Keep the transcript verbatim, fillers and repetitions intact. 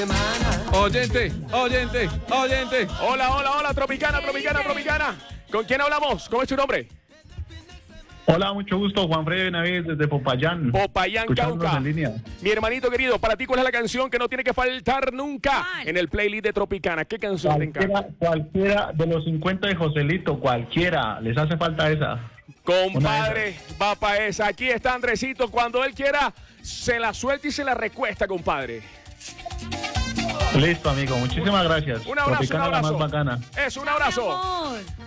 Oyente, oyente, oyente. Hola, hola, hola, Tropicana, Tropicana, Tropicana. ¿Con quién hablamos? ¿Cómo es tu nombre? Hola, mucho gusto, Juan Freddy Benavides desde Popayán. Popayán, Escuchándonos Cauca. en línea. Mi hermanito querido, para ti, ¿cuál es la canción que no tiene que faltar nunca en el playlist de Tropicana? ¿Qué canción te Cualquiera, encanta? cualquiera de los cincuenta de Joselito, cualquiera, les hace falta esa. Compadre, va para esa. Aquí está Andresito. Cuando él quiera, se la suelta y se la recuesta, compadre. Listo, amigo, muchísimas gracias. Un abrazo, Tropicana, un abrazo. la más bacana. Es un abrazo. Amor.